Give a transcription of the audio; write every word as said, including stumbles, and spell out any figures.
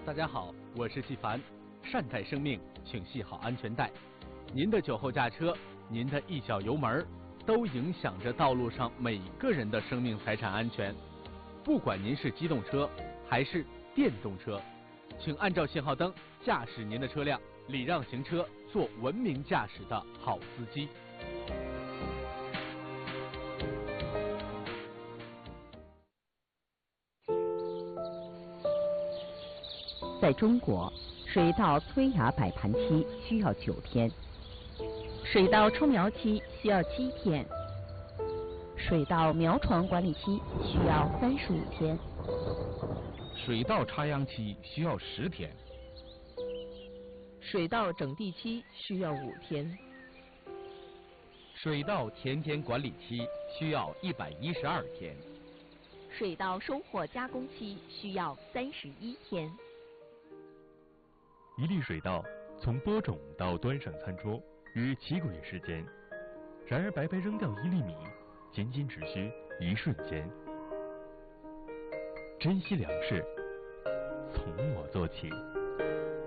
大家好，我是纪凡。善待生命，请系好安全带。您的酒后驾车，您的一脚油门，都影响着道路上每个人的生命财产安全。不管您是机动车还是电动车，请按照信号灯驾驶您的车辆，礼让行车，做文明驾驶的好司机。 在中国，水稻催芽摆盘期需要九天，水稻出苗期需要七天，水稻苗床管理期需要三十五天， 水稻插秧期需要十天， 水稻整地期需要五天， 水稻田间管理期需要一百一十二天， 水稻收获加工期需要三十一天。 一粒水稻从播种到端上餐桌约七个月时间，然而白白扔掉一粒米，仅仅只需一瞬间。珍惜粮食，从我做起。